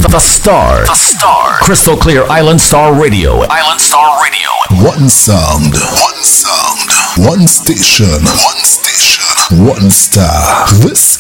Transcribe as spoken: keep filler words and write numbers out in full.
The Star. The Star. Crystal Clear Island Star Radio. Island Star Radio. One sound. One sound. One station. One station. One star. This